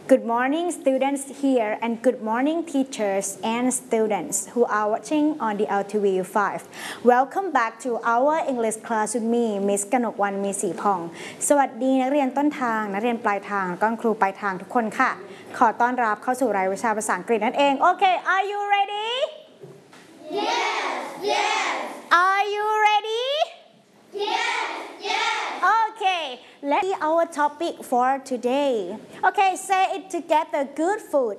Good morning students here and good morning teachers and students who are watching on the LTV5. Welcome back to our English class with me Miss กนกวรรณ มีศรีผ่องสวัสดีนักเรียนต้นทางนักเรียนปลายทางและครูปลายทางทุกคนค่ะขอต้อนรับเข้าสู่รายวิชาภาษาอังกฤษนั่นเอง Okay, are you ready? Yes. Are you ready? Yes. Okay, let's see our topic for today. Okay, say it together. Good food.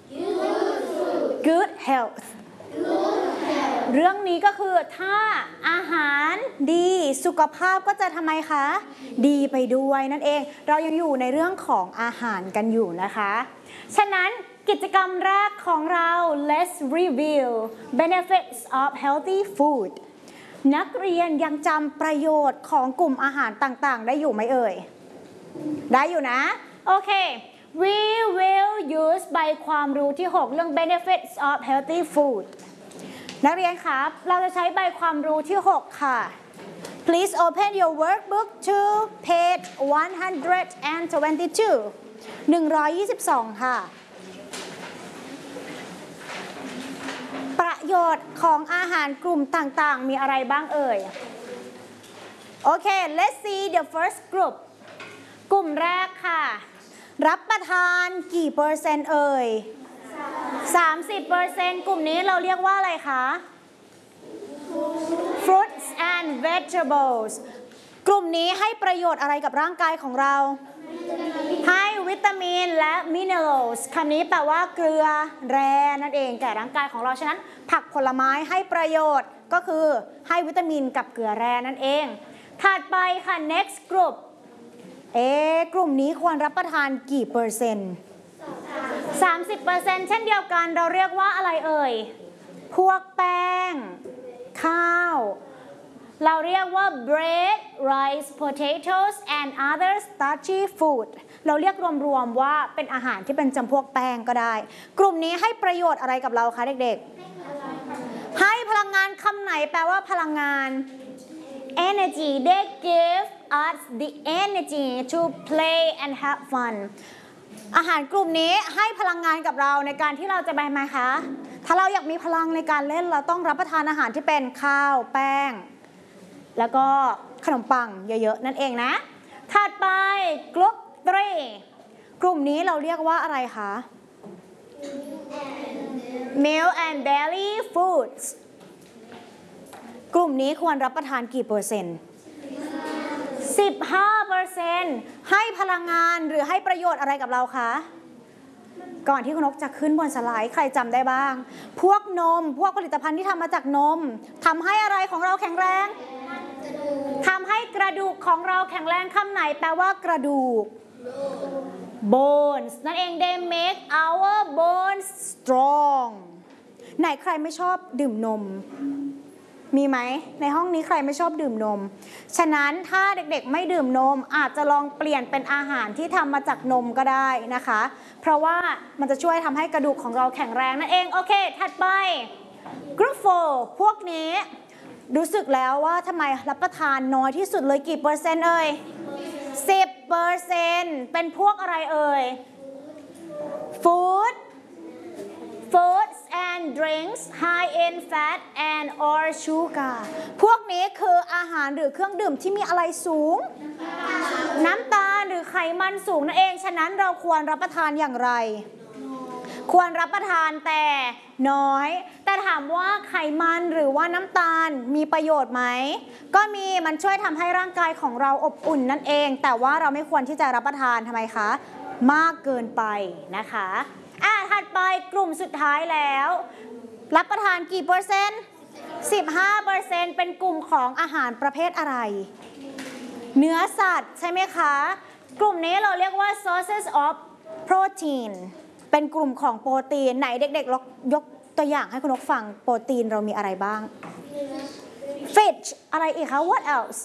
Good health. เรื่องนี้ก็คือถ้าอาหารดีสุขภาพก็จะทำไมคะดีไปด้วยนั่นเองเรายังอยู่ในเรื่องของอาหารกันอยู่นะคะฉะนั้นกิจกรรมแรกของเรา Let's review benefits of healthy food นักเรียนยังจำประโยชน์ของกลุ่มอาหารต่างๆได้อยู่ไหมเอ่ยได้อยู่นะโอเค we will use ใบความรู้ที่ 6 เรื่อง benefits of healthy food นักเรียนครับเราจะใช้ใบความรู้ที่ 6 ค่ะ Please open your workbook to page 122 ค่ะประโยชน์ของอาหารกลุ่มต่างๆมีอะไรบ้างเอ่ยโอเค let's see the first group กลุ่มแรกค่ะรับประทานกี่เปอร์เซ็นต์เอ่ย 30% กลุ่มนี้เราเรียกว่าอะไรคะ fruits and vegetables กลุ่มนี้ให้ประโยชน์อะไรกับร่างกายของเราให้วิตามินและ minerals คำนี้แปลว่าเกลือแร่นั่นเองแก่ร่างกายของเราฉะนั้นผักผลไม้ให้ประโยชน์ก็คือให้วิตามินกับเกลือแร่นั่นเองถัดไปค่ะ next group กลุ่มนี้ควรรับประทานกี่เปอร์เซ็นต์ 30% เช่นเดียวกันเราเรียกว่าอะไรเอ่ยพวกแป้งข้าวเราเรียกว่า bread rice potatoes and other starchy food เราเรียกรวมๆว่าเป็นอาหารที่เป็นจำพวกแป้งก็ได้กลุ่มนี้ให้ประโยชน์อะไรกับเราคะเด็กๆให้พลังงานคำไหนแปลว่าพลังงาน energy they give us the energy to play and have fun อาหารกลุ่มนี้ให้พลังงานกับเราในการที่เราจะไปไหมคะถ้าเราอยากมีพลังในการเล่นเราต้องรับประทานอาหารที่เป็นข้าวแป้งแล้วก็ขนมปังเยอะๆนั่นเองนะถัดไปกลุ่ม3กลุ่มนี้เราเรียกว่าอะไรคะ Milk and dairy foods กลุ่มนี้ควรรับประทานกี่เปอร์เซ็นต์ 15% ให้พลังงานหรือให้ประโยชน์อะไรกับเราคะก่อนที่คุณนกจะขึ้นบนสไลด์ใครจำได้บ้างพวกนมพวกผลิตภัณฑ์ที่ทำมาจากนมทำให้อะไรของเราแข็งแรงทำให้กระดูกของเราแข็งแรงคำไหนแปลว่ากระดูก bones นั่นเอง they make our bones strong ไหนใครไม่ชอบดื่มนมมีไหมในห้องนี้ใครไม่ชอบดื่มนมฉะนั้นถ้าเด็กๆไม่ดื่มนมอาจจะลองเปลี่ยนเป็นอาหารที่ทำมาจากนมก็ได้นะคะเพราะว่ามันจะช่วยทำให้กระดูกของเราแข็งแรงนั่นเองโอเคถัดไป Group 4 พวกนี้รู้สึกแล้วว่าทำไมรับประทานน้อยที่สุดเลยกี่เปอร์เซ็นต์เอ่ย 10% เป็นพวกอะไรเอ่ย Foods and drinks high in fat and or sugar พวกนี้คืออาหารหรือเครื่องดื่มที่มีอะไรสูงน้ำตาลหรือไขมันสูงนั่นเองฉะนั้นเราควรรับประทานอย่างไรควรรับประทานแต่น้อยแต่ถามว่าไขมันหรือว่าน้ำตาลมีประโยชน์ไหมก็มีมันช่วยทำให้ร่างกายของเราอบอุ่นนั่นเองแต่ว่าเราไม่ควรที่จะรับประทานทำไมคะมากเกินไปนะคะถัดไปกลุ่มสุดท้ายแล้วรับประทานกี่เปอร์เซ็นต์ 15% เป็นกลุ่มของอาหารประเภทอะไรเนื้อสัตว์ใช่ไหมคะกลุ่มนี้เราเรียกว่า sources of protein เป็นกลุ่มของโปรตีนไหนเด็กๆยกตัวอย่างให้คุณนกฟังโปรตีนเรามีอะไรบ้าง fish อะไรอีกคะ what else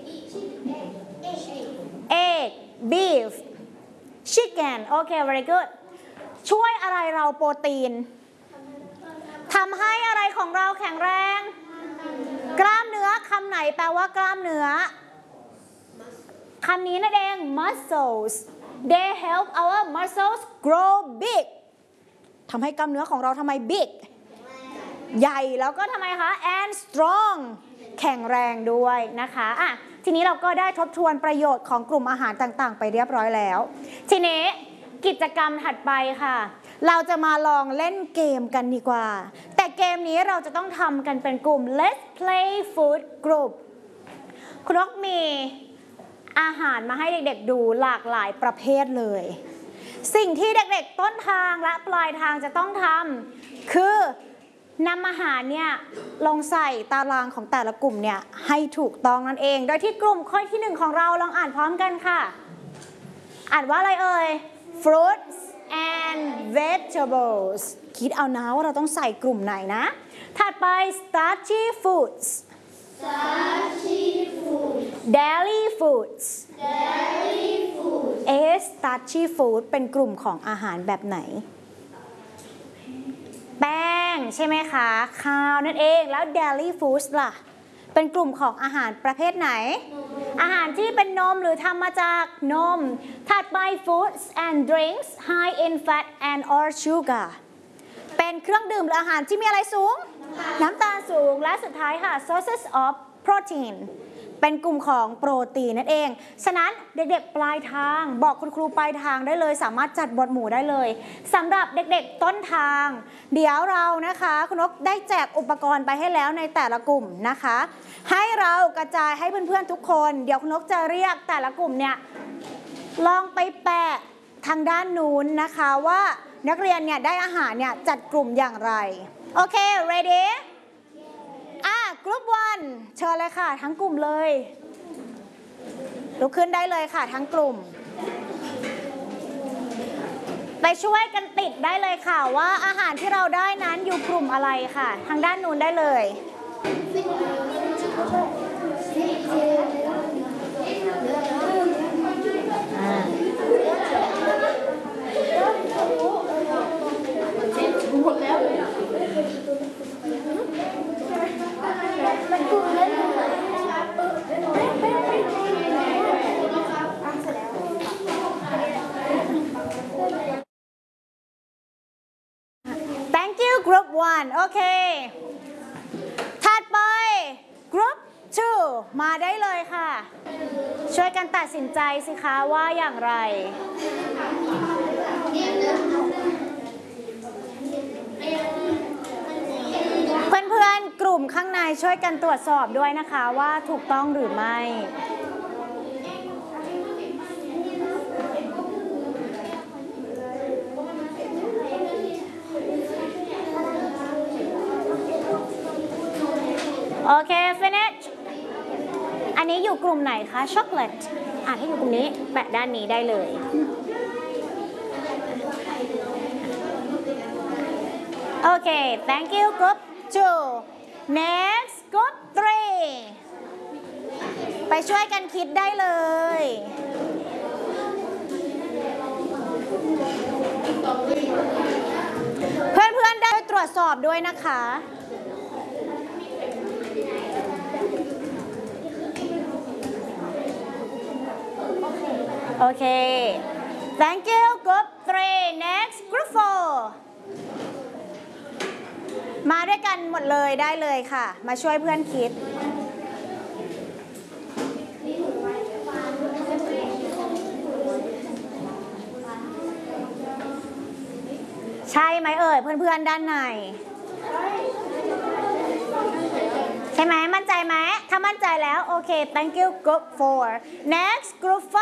egg beef chicken okay very good ช่วยอะไรเราโปรตีนทำให้อะไรของเราแข็งแรงกล้ามเนื้อคำไหนแปลว่ากล้ามเนื้อคำนี้นั่นเอง muscles they help our muscles grow big ทำให้กล้ามเนื้อของเราทำไม big ใหญ่แล้วก็ทำไมคะ and strong แข็งแรงด้วยนะคะอ่ะทีนี้เราก็ได้ทบทวนประโยชน์ของกลุ่มอาหารต่างๆไปเรียบร้อยแล้วทีนี้กิจกรรมถัดไปค่ะเราจะมาลองเล่นเกมกันดีกว่าแต่เกมนี้เราจะต้องทำกันเป็นกลุ่ม Let's play food group คุณนกมีอาหารมาให้เด็กๆดูหลากหลายประเภทเลยสิ่งที่เด็กๆต้นทางและปลายทางจะต้องทำคือนำอาหารเนี่ยลงใส่ตารางของแต่ละกลุ่มเนี่ยให้ถูกต้องนั่นเองโดยที่กลุ่มข้อที่1ของเราลองอ่านพร้อมกันค่ะอ่านว่าอะไรเอ่ย fruits and vegetables คิดเอานะว่าเราต้องใส่กลุ่มไหนนะถัดไป starchy foods dairy foods starchy food เป็นกลุ่มของอาหารแบบไหนแป้งใช่ไหมคะข้าวนั่นเองแล้ว dairy foods ล่ะเป็นกลุ่มของอาหารประเภทไหนอาหารที่เป็นนมหรือทำมาจากนมถัดไป foods and drinks high in fat and or sugar เป็นเครื่องดื่มหรืออาหารที่มีอะไรสูงน้ำตาลสูงและสุดท้ายค่ะ sources of protein เป็นกลุ่มของโปรตีนนั่นเองฉะนั้นเด็กๆปลายทางบอกคุณครูปลายทางได้เลยสามารถจัดบทหมู่ได้เลยสำหรับเด็กๆต้นทางเดี๋ยวเรานะคะคุณนกได้แจกอุปกรณ์ไปให้แล้วในแต่ละกลุ่มนะคะให้เรากระจายให้เพื่อนๆทุกคนเดี๋ยวคุณนกจะเรียกแต่ละกลุ่มเนี่ยลองไปแปะทางด้านนู้นนะคะว่านักเรียนเนี่ยได้อาหารเนี่ยจัดกลุ่มอย่างไรโอเค readyกรุ๊ป1เชิญเลยค่ะทั้งกลุ่มเลยลุกขึ้นได้เลยค่ะทั้งกลุ่มไปช่วยกันติดได้เลยค่ะว่าอาหารที่เราได้นั้นอยู่กลุ่มอะไรค่ะทางด้านนู้นได้เลยหมดแล้วThank you Group 1โอเคถัดไป Group 2มาได้เลยค่ะช่วยกันตัดสินใจสิคะว่าอย่างไรเพื่อนๆกลุ่มข้างในช่วยกันตรวจสอบด้วยนะคะว่าถูกต้องหรือไม่โอเค finish อันนี้อยู่กลุ่มไหนคะช็อกโกแลตถ้าอยู่กลุ่มนี้แปะด้านนี้ได้เลยโอเค thank you group 2 next group 3ไปช่วยกันคิดได้เลยเพื่อนๆได้ตรวจสอบด้วยนะคะโอเค thank you group 3 next group 4มาด้วยกันหมดเลยได้เลยค่ะมาช่วยเพื่อนคิดใช่ไหมเอ่ยเพื่อนๆด้านในใช่ไหมมั่นใจไหมถ้ามั่นใจแล้วโอเค thank you group 4 next group 5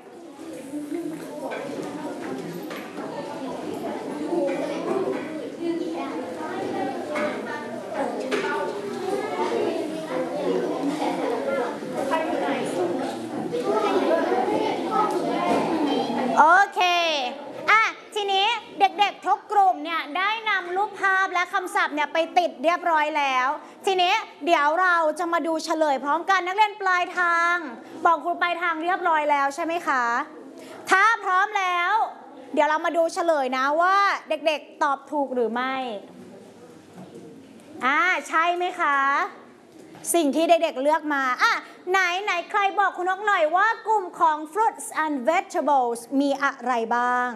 โอเคทีนี้เด็กๆทุกกลุ่มเนี่ยได้นำรูปภาพและคำศัพท์เนี่ยไปติดเรียบร้อยแล้วทีนี้เดี๋ยวเราจะมาดูเฉลยพร้อมกันนักเรียนปลายทางบอกครูปลายทางเรียบร้อยแล้วใช่ไหมคะถ้าพร้อมแล้วเดี๋ยวเรามาดูเฉลยนะว่าเด็กๆตอบถูกหรือไม่ใช่ไหมคะสิ่งที่เด็กๆเลือกมาไหนใครบอกคุณนกหน่อยว่ากลุ่มของ fruits and vegetables มีอะไรบ้าง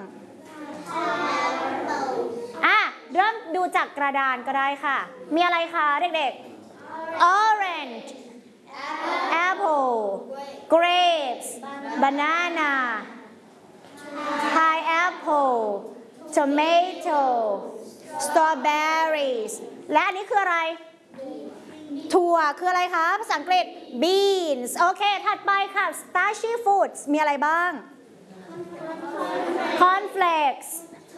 เริ่มดูจากกระดานก็ได้ค่ะมีอะไรคะเด็กๆ orange apple grapes banana pineapple tomato strawberries และอันนี้คืออะไรถั่วคืออะไรคะภาษาอังกฤษ beans โอเคถัดไปค่ะ starchy foods มีอะไรบ้าง cornflakes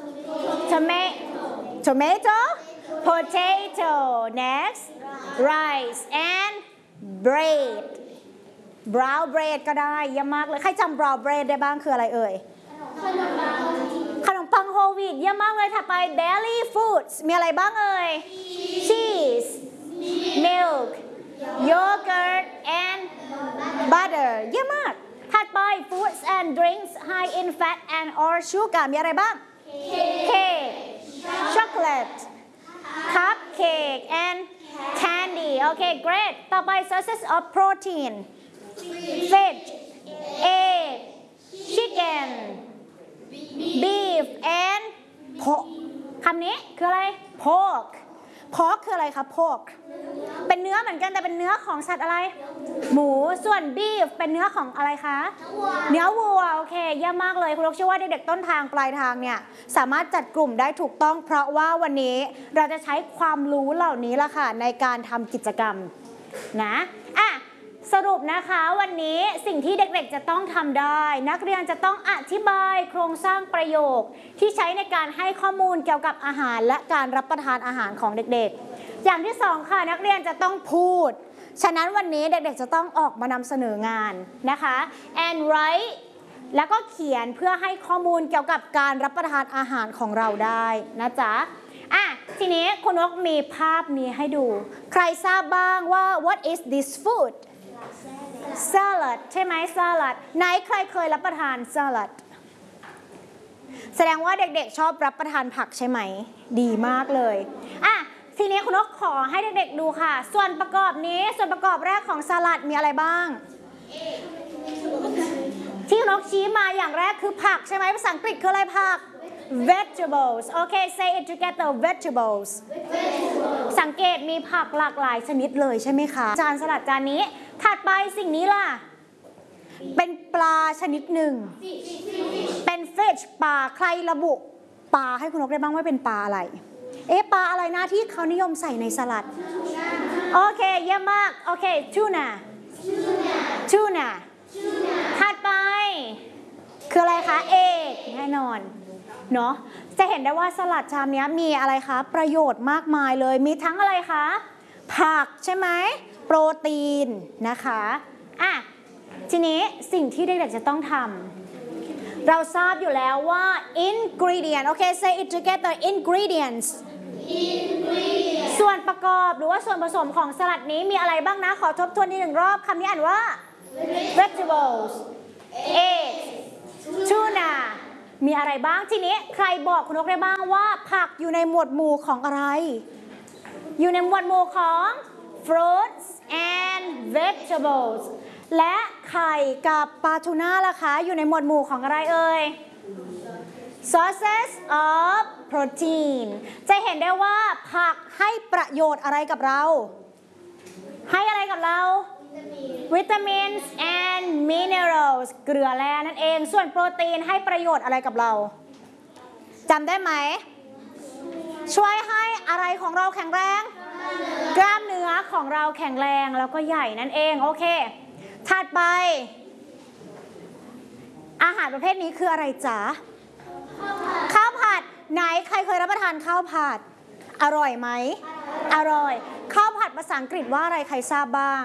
tomato potato next rice and bread brown bread ก็ได้เยี่ยมมากเลยใครจำ brown bread ได้บ้างคืออะไรเอ่ยขนมปังโฮลวีตเยี่ยมมากเลยถัดไป dairy foods มีอะไรบ้างเอ่ย cheese milk yogurt and butter เยี่ยมมากถัดไป foods and drinks high in fat and or sugar มีอะไรบ้าง cake chocolate cupcake and candy โอเค great ต่อไป sources of protein fish egg chicken beef and pork คำนี้คืออะไร pork คืออะไรคะ pork เป็นเนื้อเหมือนกันแต่เป็นเนื้อของสัตว์อะไรหมูส่วน beef เป็นเนื้อของอะไรคะเนื้อวัวโอเคเยี่ยมมากเลยคุณลูกเชื่อว่าเด็กๆต้นทางปลายทางเนี่ยสามารถจัดกลุ่มได้ถูกต้องเพราะว่าวันนี้เราจะใช้ความรู้เหล่านี้ละค่ะในการทำกิจกรรมนะสรุปนะคะวันนี้สิ่งที่เด็กๆจะต้องทำได้นักเรียนจะต้องอธิบายโครงสร้างประโยคที่ใช้ในการให้ข้อมูลเกี่ยวกับอาหารและการรับประทานอาหารของเด็กๆอย่างที่สองค่ะนักเรียนจะต้องพูดฉะนั้นวันนี้เด็กๆจะต้องออกมานำเสนองานนะคะ and write แล้วก็เขียนเพื่อให้ข้อมูลเกี่ยวกับการรับประทานอาหารของเราได้นะจ๊ะทีนี้คุณนกมีภาพนี้ให้ดูใครทราบบ้างว่า what is this food salad ใช่ไหม salad ไหนใครเคยรับประทาน salad แสดงว่าเด็กๆชอบรับประทานผักใช่ไหมดีมากเลยทีนี้คุณนกขอให้เด็กๆดูค่ะส่วนประกอบนี้ส่วนประกอบแรกของสลัดมีอะไรบ้างที่คุณนกชี้มาอย่างแรกคือผักใช่ไหมภาษาอังกฤษคืออะไรผัก vegetables โอเค say it together vegetables สังเกตมีผักหลากหลายชนิดเลยใช่ไหมคะจานสลัดจานนี้ถัดไปสิ่งนี้ล่ะเป็นปลาชนิดหนึ่งเป็น fish ปลาใครระบุปลาให้คุณนกได้บ้างว่าเป็นปลาอะไรปลาอะไรนะที่เขานิยมใส่ในสลัดโอเคเยี่ยมมากโอเคทูน่าถัดไปคืออะไรคะเอกแน่นอนเนาะจะเห็นได้ว่าสลัดชามนี้มีอะไรคะประโยชน์มากมายเลยมีทั้งอะไรคะผักใช่ไหมโปรตีนนะคะทีนี้สิ่งที่เด็กๆจะต้องทำเราทราบอยู่แล้วว่า ingredient โอเค say it together ingredients ส่วนประกอบหรือว่าส่วนผสมของสลัดนี้มีอะไรบ้างนะขอทบทวนอีกหนึ่งรอบคำนี้อ่านว่า vegetables eggs tuna มีอะไรบ้างทีนี้ใครบอกคุณนกได้บ้างว่าผักอยู่ในหมวดหมู่ของอะไรอยู่ในหมวดหมู่ของ fruits and vegetables และไข่กับปลาทูน่าล่ะคะอยู่ในหมวดหมู่ของอะไรเอ่ย sources of protein จะเห็นได้ว่าผักให้ประโยชน์อะไรกับเราให้อะไรกับเรา vitamins and minerals เกลือแร่นั่นเองส่วนโปรตีนให้ประโยชน์อะไรกับเราจำได้ไหมช่วยให้อะไรของเราแข็งแรงกล้ามเนื้อของเราแข็งแรงแล้วก็ใหญ่นั่นเองโอเคถัดไปอาหารประเภทนี้คืออะไรจ๊ะข้าวผัดไหนใครเคยรับประทานข้าวผัดอร่อยไหมอร่อยข้าวผัดภาษาอังกฤษว่าอะไรใครทราบบ้าง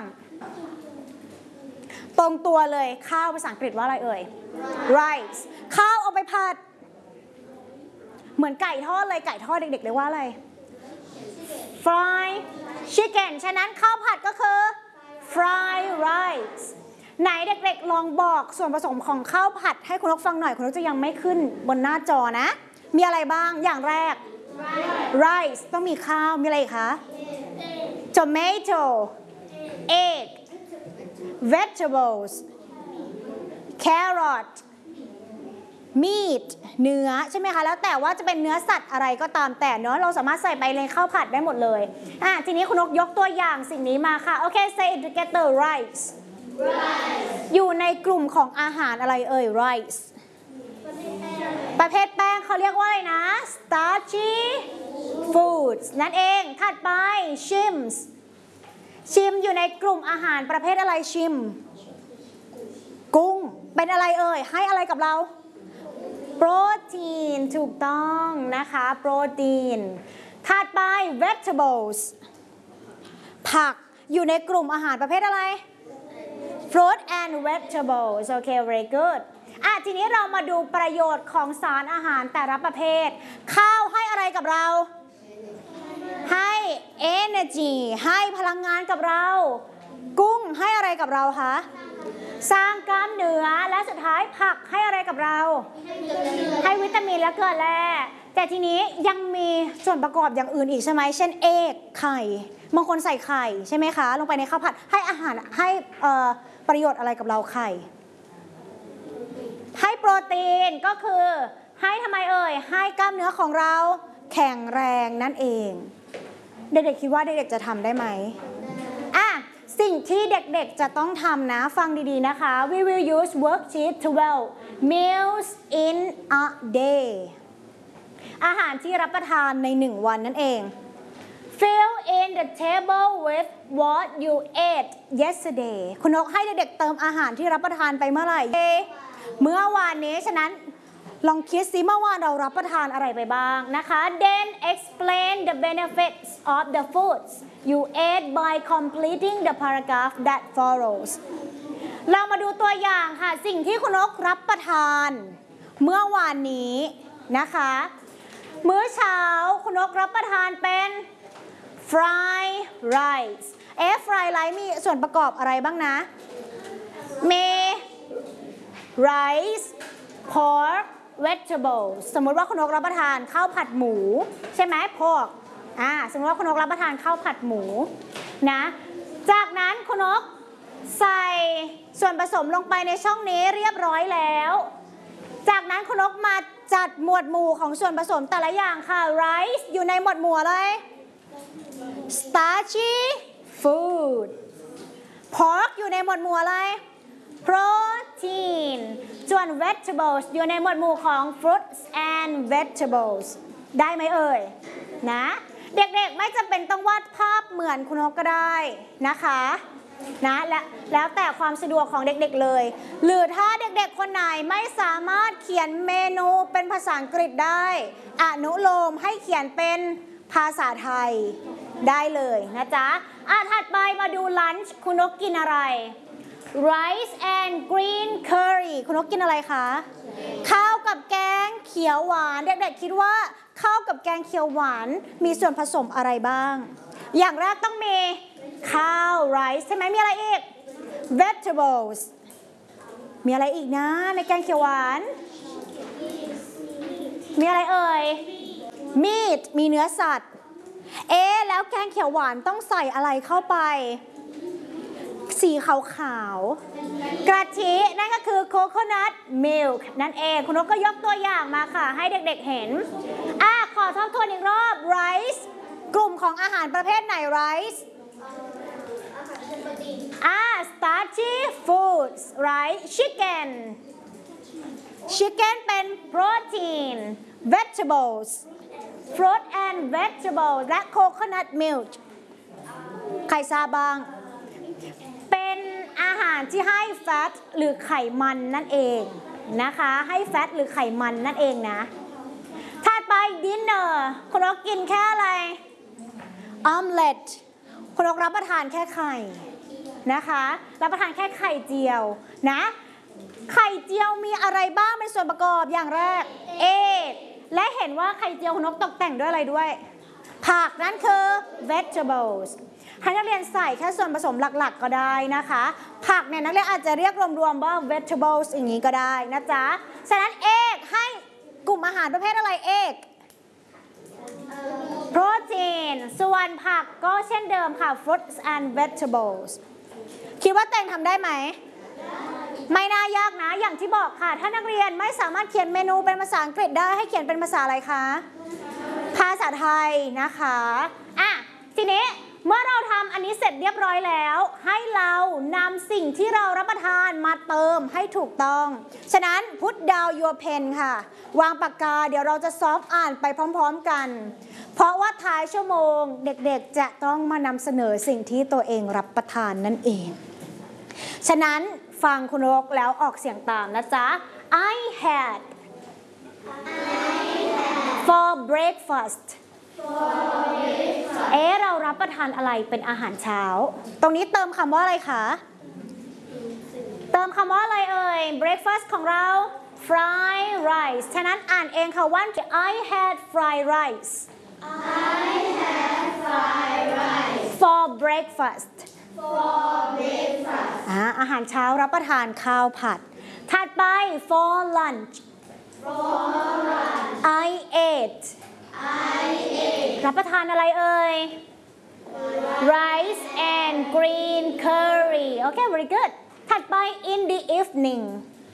ตรงตัวเลยข้าวภาษาอังกฤษว่าอะไรเอ่ย rice ข้าวเอาไปผัดเหมือนไก่ทอดเลยไก่ทอดเด็กๆเรียกว่าอะไร fry chicken ฉะนั้นข้าวผัดก็คือ fry rice ไหนเด็กๆลองบอกส่วนผสมของข้าวผัดให้คุณนกฟังหน่อยคุณนกจะยังไม่ขึ้นบนหน้าจอนะมีอะไรบ้างอย่างแรก rice ต้องมีข้าวมีอะไรคะ tomato egg vegetables carrot meat เนื้อใช่ไหมคะแล้วแต่ว่าจะเป็นเนื้อสัตว์อะไรก็ตามแต่เนาะเราสามารถใส่ไปในข้าวผัดได้หมดเลยทีนี้คุณนกยกตัวอย่างสิ่งนี้มาค่ะโอเค say it together rice อยู่ในกลุ่มของอาหารอะไรเอ่ย rice ประเภทแป้งเขาเรียกว่าอะไรนะ starchy foods นั่นเองถัดไป shims ชิมอยู่ในกลุ่มอาหารประเภทอะไรชิมกุ้งเป็นอะไรเอ่ยให้อะไรกับเราโปรตีนถูกต้องนะคะโปรตีนถัดไป vegetables ผักอยู่ในกลุ่มอาหารประเภทอะไร fruit and vegetables โอเค very good ทีนี้เรามาดูประโยชน์ของสารอาหารแต่ละประเภทข้าวให้อะไรกับเราให้ energy ให้พลังงานกับเรากุ้งให้อะไรกับเราคะสร้างกล้ามเนื้อและสุดท้ายผักให้อะไรกับเราให้วิตามินและเกลือแร่แต่ทีนี้ยังมีส่วนประกอบอย่างอื่นอีกใช่ไหมเช่นเอกไข่บางคนใส่ไข่ใช่ไหมคะลงไปในข้าวผัดให้อาหารให้ประโยชน์อะไรกับเราไข่ให้โปรตีนก็คือให้ทำไมเอ่ยให้กล้ามเนื้อของเราแข็งแรงนั่นเองเด็กๆคิดว่าเด็กๆจะทำได้ไหมสิ่งที่เด็กๆจะต้องทำนะฟังดีๆนะคะ we will use worksheet 12 meals in a day อาหารที่รับประทานใน1วันนั่นเอง fill in the table with what you ate yesterday คุณนกให้เด็กๆเติมอาหารที่รับประทานไปเมื่อไหร่เมื่อวานนี้ฉะนั้นลองคิดซิเมื่อวานเรารับประทานอะไรไปบ้างนะคะ then explain the benefits of the foods you ate by completing the paragraph that follows เรามาดูตัวอย่างค่ะสิ่งที่คุณนกรับประทานเมื่อวานนี้นะคะมื้อเช้าคุณนกรับประทานเป็น fried rice fried rice มีส่วนประกอบอะไรบ้างนะมี rice pork vegetables สมมติว่าคุณนกรับประทานข้าวผัดหมูใช่ไหม pork สมมติว่าคุณนกรับประทานข้าวผัดหมูนะจากนั้นคุณนกใส่ส่วนผสมลงไปในช่องนี้เรียบร้อยแล้วจากนั้นคุณนกมาจัดหมวดหมู่ของส่วนผสมแต่ละอย่างค่ะ rice อยู่ในหมวดหมู่อะไร starchy food pork อยู่ในหมวดหมู่อะไร protein ส่วน vegetables อยู่ในหมวดหมู่ของ fruits and vegetables ได้ไหมเอ่ยนะเด็กๆไม่จำเป็นต้องวาดภาพเหมือนคุณนกก็ได้นะคะนะแล้วแต่ความสะดวกของเด็กๆเลยหรือถ้าเด็กๆคนไหนไม่สามารถเขียนเมนูเป็นภาษาอังกฤษได้อนุโลมให้เขียนเป็นภาษาไทยได้เลยนะจ๊ะถัดไปมาดูลันช์คุณนกกินอะไร rice and green curry คุณนกกินอะไรคะข้าวกับแกงเขียวหวานเด็กๆคิดว่าข้าวกับแกงเขียวหวานมีส่วนผสมอะไรบ้างอย่างแรกต้องมีข้าว rice ใช่ไหมมีอะไรอีก vegetables มีอะไรอีกนะในแกงเขียวหวานมีอะไรเอ่ย meat มีเนื้อสัตว์แล้วแกงเขียวหวานต้องใส่อะไรเข้าไปสีขาวๆกะทินั่นก็คือ coconut milk นั่นเองคุณนกก็ยกตัวอย่างมาค่ะให้เด็กๆเห็นขอทบทวนอีกรอบ rice กลุ่มของอาหารประเภทไหน rice starchy foods right chicken เป็น protein vegetables fruit and vegetables และ coconut milk ใครทราบบ้างเป็นอาหารที่ให้ fat หรือไขมันนั่นเองนะคะให้ fat หรือไขมันนั่นเองนะถัดไป dinner คุณนกกินแค่อะไร omelette คุณนกรับประทานแค่ไข่นะคะรับประทานแค่ไข่เจียวนะไข่เจียวมีอะไรบ้างเป็นส่วนประกอบอย่างแรกและเห็นว่าไข่เจียวคุณนกตกแต่งด้วยอะไรด้วยผักนั่นคือ vegetables ให้นักเรียนใส่แค่ส่วนผสมหลักๆก็ได้นะคะผักเนี่ยนักเรียนอาจจะเรียกรวมๆว่า vegetables อย่างนี้ก็ได้นะจ๊ะฉะนั้นให้กลุ่มอาหารประเภทอะไรโปรตีนส่วนผักก็เช่นเดิมค่ะ fruits and vegetables คิดว่าเต็งทำได้ไหมไม่น่ายากนะอย่างที่บอกค่ะถ้านักเรียนไม่สามารถเขียนเมนูเป็นภาษาอังกฤษได้ให้เขียนเป็นภาษาอะไรคะภาษาไทยนะคะทีนี้เมื่อเราทำอันนี้เสร็จเรียบร้อยแล้วให้เรานำสิ่งที่เรารับประทานมาเติมให้ถูกต้องฉะนั้น put down your pen ค่ะวางปากกาเดี๋ยวเราจะซอฟอ่านไปพร้อมๆกันเพราะว่าท้ายชั่วโมงเด็กๆจะต้องมานำเสนอสิ่งที่ตัวเองรับประทานนั่นเองฉะนั้นฟังคุณนกแล้วออกเสียงตามนะจ๊ะ I had for breakfast เรารับประทานอะไรเป็นอาหารเช้าตรงนี้เติมคำว่าอะไรคะเติมคำว่าอะไรเอ่ย breakfast ของเรา fried rice ฉะนั้นอ่านเองค่ะว่า I had fried rice for breakfastอาหารเช้ารับประทานข้าวผัดถัดไป for lunch I ate รับประทานอะไรเอ่ย rice and green curry okay very good ถัดไป in the evening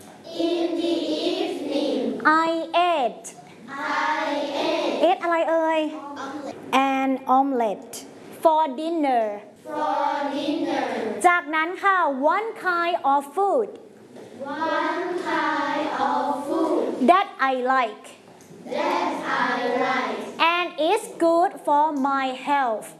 I ate อะไรเอ่ย an omelette for dinnerจากนั้นค่ะ one kind of food that I like and is good for my health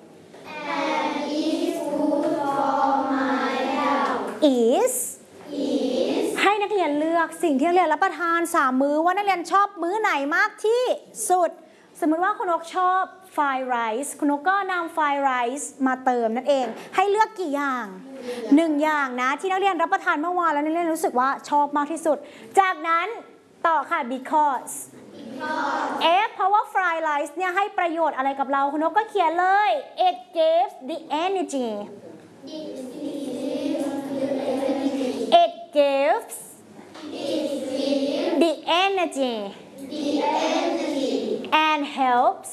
is ให้นักเรียนเลือกสิ่งที่นักเรียนรับประทาน3มื้อว่านักเรียนชอบมื้อไหนมากที่สุดสมมติว่าคุณนกชอบ fried rice คุณนกก็นำ fried rice มาเติมนั่นเองให้เลือกกี่อย่าง1อย่างนะที่นักเรียนรับประทานเมื่อวานแล้วนักเรียนรู้สึกว่าชอบมากที่สุดจากนั้นต่อค่ะ because เพราะว่า fried rice เนี่ยให้ประโยชน์อะไรกับเราคุณนกก็เขียนเลย it gives the energy it gives the energy and helps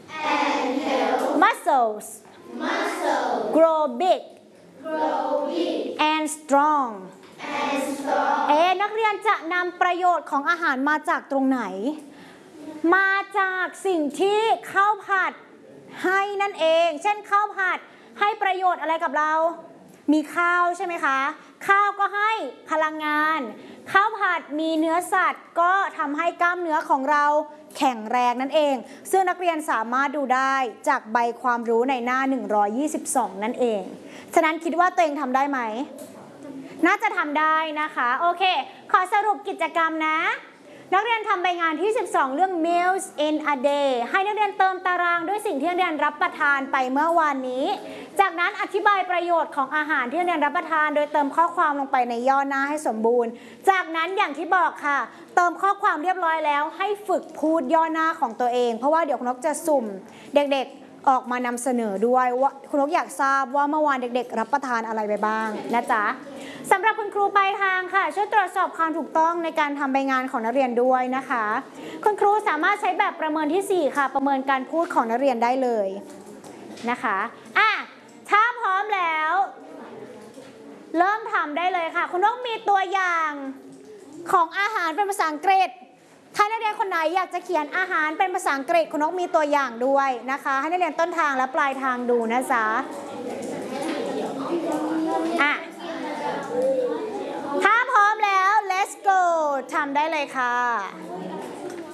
muscles grow big and strong นักเรียนจะนำประโยชน์ของอาหารมาจากตรงไหนมาจากสิ่งที่ข้าวผัดให้นั่นเองเช่นข้าวผัดให้ประโยชน์อะไรกับเรามีข้าวใช่ไหมคะข้าวก็ให้พลังงานข้าวผัดมีเนื้อสัตว์ก็ทำให้กล้ามเนื้อของเราแข็งแรงนั่นเองซึ่งนักเรียนสามารถดูได้จากใบความรู้ในหน้า122นั่นเองฉะนั้นคิดว่าตัวเองทำได้ไหมน่าจะทำได้นะคะโอเคขอสรุปกิจกรรมนะนักเรียนทำใบงานที่12เรื่อง meals in a day ให้นักเรียนเติมตารางด้วยสิ่งที่นักเรียนรับประทานไปเมื่อวานนี้จากนั้นอธิบายประโยชน์ของอาหารที่นักเรียนรับประทานโดยเติมข้อความลงไปในย่อหน้าให้สมบูรณ์จากนั้นอย่างที่บอกค่ะเติมข้อความเรียบร้อยแล้วให้ฝึกพูดย่อหน้าของตัวเองเพราะว่าเดี๋ยวคุณนกจะสุ่มเด็กๆออกมานำเสนอด้วยว่าคุณนกอยากทราบว่าเมื่อวานเด็กๆรับประทานอะไรไปบ้างนะจ๊ะสำหรับคุณครูปลายทางค่ะช่วยตรวจสอบความถูกต้องในการทำใบงานของนักเรียนด้วยนะคะคุณครูสามารถใช้แบบประเมินที่4ค่ะประเมินการพูดของนักเรียนได้เลยนะคะถ้าพร้อมแล้วเริ่มทำได้เลยค่ะคุณนกมีตัวอย่างของอาหารเป็นภาษาอังกฤษถ้านักเรียนคนไหนอยากจะเขียนอาหารเป็นภาษาอังกฤษคุณนกมีตัวอย่างด้วยนะคะให้นักเรียนต้นทางและปลายทางดูนะจ๊ะถ้าพร้อมแล้ว let's go ทำได้เลยค่ะ